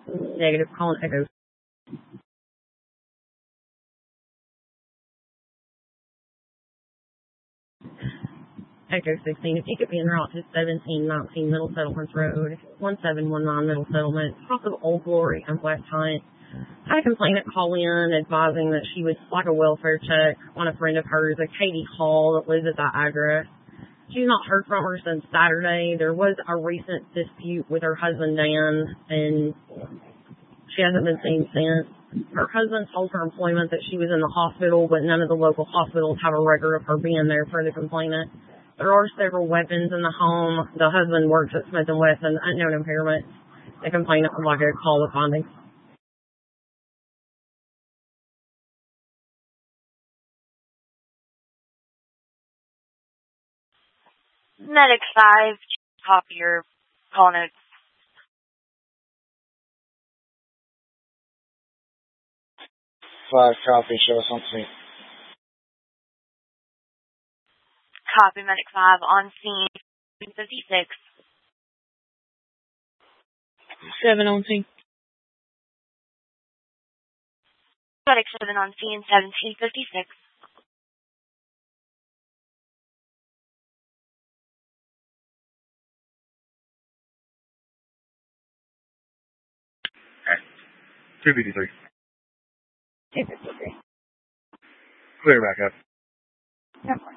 Negative, calling Echo. Echo 16, if you could be en route to 1719 Middle Settlements Road, 1719 Middle Settlement, across of Old Glory and West Hunt. I had a complainant call in advising that she would like a welfare check on a friend of hers, a Katie Hall, that lives at that address. She's not heard from her since Saturday. There was a recent dispute with her husband, Dan, and she hasn't been seen since. Her husband told her employment that she was in the hospital, but none of the local hospitals have a record of her being there for the complainant. There are several weapons in the home. The husband works at Smith & Wesson, unknown impairment. The complainant would like a call with findings. Medic 5, copy your call notes. Copy, show us on scene. Copy, Medic 5, on scene, 56. 7 on scene. Medic 7 on scene, 1756. Okay. 253. 253. Clear back up. Yep.